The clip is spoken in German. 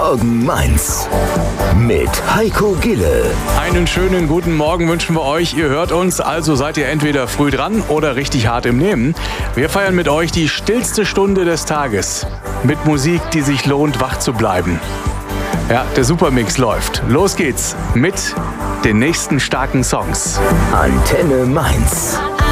Morgen Mainz mit Heiko Gille. Einen schönen guten Morgen wünschen wir euch. Ihr hört uns, also seid ihr entweder früh dran oder richtig hart im Nehmen. Wir feiern mit euch die stillste Stunde des Tages. Mit Musik, die sich lohnt, wach zu bleiben. Ja, der Supermix läuft. Los geht's mit den nächsten starken Songs. Antenne Mainz.